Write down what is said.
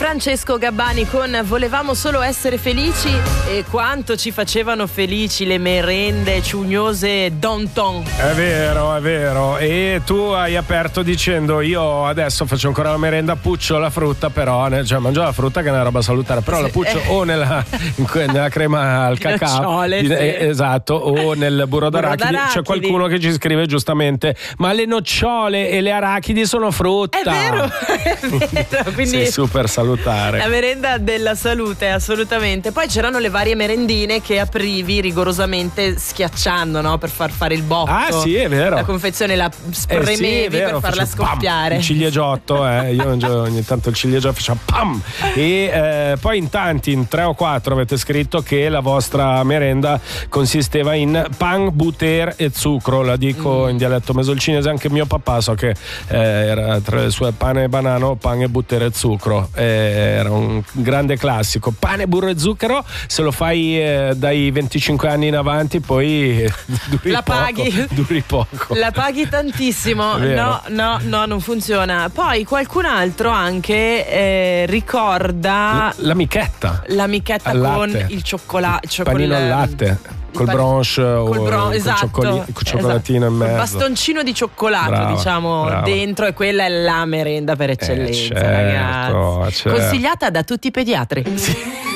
Francesco Gabbani con Volevamo solo essere felici. E quanto ci facevano felici le merende ciugnose Danton. È vero. E tu hai aperto dicendo: io adesso faccio ancora la merenda, puccio la frutta, però cioè mangio la frutta che è una roba salutare, però la puccio o nella crema al cacao, esatto, o nel burro d'arachidi. C'è qualcuno che ci scrive giustamente: ma le nocciole e le arachidi sono frutta. È vero. Quindi sei super salutare. La merenda della salute, assolutamente. Poi c'erano le varie merendine che aprivi rigorosamente schiacciando, no? Per far fare il botto. Ah, sì, è vero. La confezione la spremevi per farla scoppiare. Il cilieggiotto, io ogni tanto il cilieggiotto faccio pam. E poi in tanti, in 3 o 4 avete scritto che la vostra merenda consisteva in pan, butter e zucchero. La dico in dialetto mesolcinese, anche mio papà so che era tra le sue pane e banano, pan e butter e zucchero. Era un grande classico. Pane, burro e zucchero, se lo fai dai 25 anni in avanti poi duri poco. La paghi tantissimo. No, non funziona. Poi qualcun altro anche ricorda l'amichetta con il cioccolato, panino al latte col bronche o esatto, col cioccolatino in mezzo, bastoncino di cioccolato, brava. Dentro, e quella è la merenda per eccellenza, certo. consigliata da tutti i pediatri.